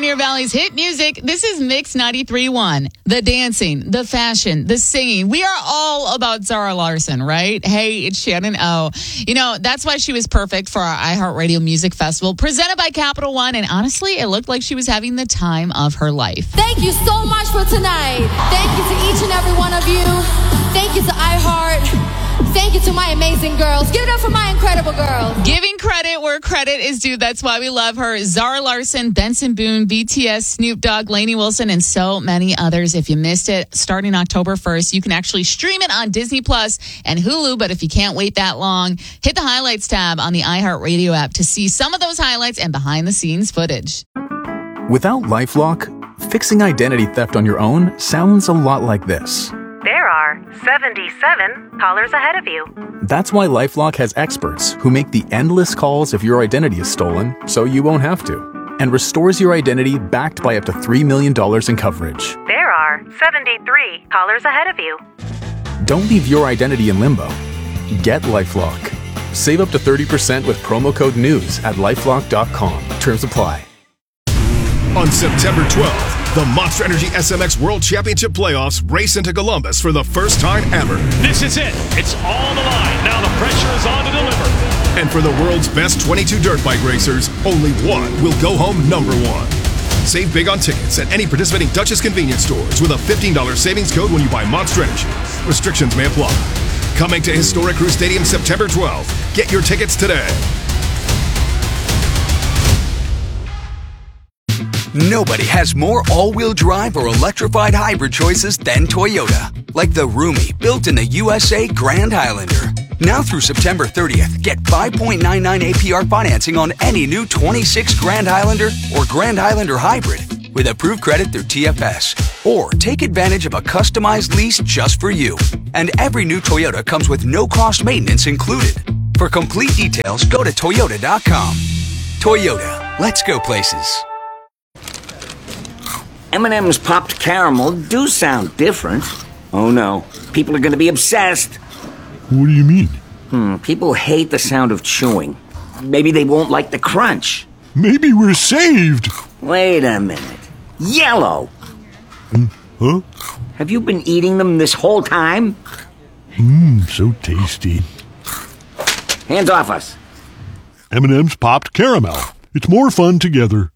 Pioneer Valley's hit music. This is Mix 93.1. The dancing, the fashion, the singing. We are all about Zara Larsson, right? Hey, it's Shannon O. You know, that's why she was perfect for our iHeartRadio Music Festival, presented by Capital One. And honestly, it looked like she was having the time of her life. Thank you so much for tonight. Thank you to each and every one of you. Thank you to iHeart. Thank you to my amazing girls. Give it up for my incredible girls. Giving credit where credit is due. That's why we love her. Zara Larsson, Benson Boone, BTS, Snoop Dogg, Lainey Wilson, and so many others. If you missed it, starting October 1st, you can actually stream it on Disney Plus and Hulu. But if you can't wait that long, hit the highlights tab on the iHeartRadio app to see some of those highlights and behind the scenes footage. Without LifeLock, fixing identity theft on your own sounds a lot like this. There are 77 callers ahead of you. That's why LifeLock has experts who make the endless calls if your identity is stolen, so you won't have to, and restores your identity backed by up to $3 million in coverage. There are 73 callers ahead of you. Don't leave your identity in limbo. Get LifeLock. Save up to 30% with promo code NEWS at LifeLock.com. Terms apply. On September 12th, the Monster Energy SMX World Championship Playoffs race into Columbus for the first time ever. This is it. It's all on the line. Now the pressure is on to deliver. And for the world's best 22 dirt bike racers, only one will go home number one. Save big on tickets at any participating Duchess convenience stores with a $15 savings code when you buy Monster Energy. Restrictions may apply. Coming to Historic Crew Stadium September 12th. Get your tickets today. Nobody has more all-wheel drive or electrified hybrid choices than Toyota. Like the roomy, built in the USA Grand Highlander. Now through September 30th, get 5.99 APR financing on any new 26 Grand Highlander or Grand Highlander Hybrid with approved credit through TFS. Or take advantage of a customized lease just for you. And every new Toyota comes with no-cost maintenance included. For complete details, go to Toyota.com. Toyota, let's go places. M&M's popped caramel do sound different. Oh no, people are going to be obsessed. What do you mean? People hate the sound of chewing. Maybe they won't like the crunch. Maybe we're saved. Wait a minute. Yellow! Huh? Have you been eating them this whole time? So tasty. Hands off us. M&M's popped caramel. It's more fun together.